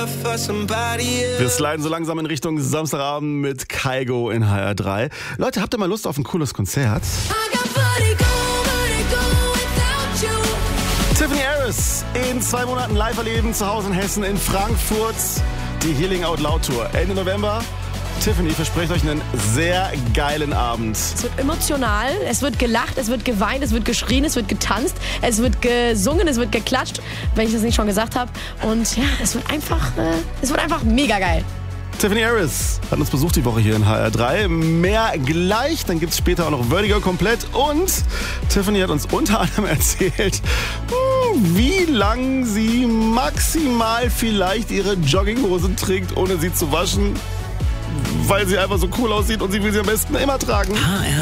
Wir sliden so langsam in Richtung Samstagabend mit Kygo in HR3. Leute, habt ihr mal Lust auf ein cooles Konzert? Tiffany Harris in 2 Monaten live erleben, zu Hause in Hessen, in Frankfurt. Die Healing Out Loud Tour. Ende November. Tiffany verspricht euch einen sehr geilen Abend. Es wird emotional, es wird gelacht, es wird geweint, es wird geschrien, es wird getanzt, es wird gesungen, es wird geklatscht, wenn ich das nicht schon gesagt habe. Und ja, es wird einfach mega geil. Tiffany Harris hat uns besucht die Woche hier in HR3. Mehr gleich, dann gibt es später auch noch Vertigo komplett. Und Tiffany hat uns unter anderem erzählt, wie lang sie maximal vielleicht ihre Jogginghose trägt, ohne sie zu waschen. Weil sie einfach so cool aussieht und sie will sie am besten immer tragen.